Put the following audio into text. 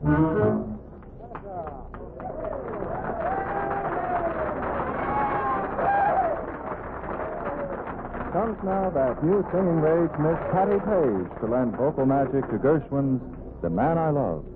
Comes now that new singing rage, Miss Patti Page, to lend vocal magic to Gershwin's The Man I Love.